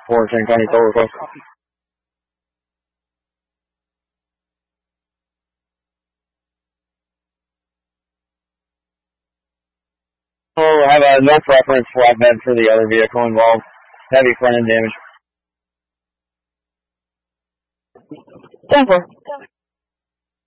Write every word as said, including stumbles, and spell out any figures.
four, ten County tow request. So I have a no preference flatbed for the other vehicle involved. Heavy front end damage. ten four.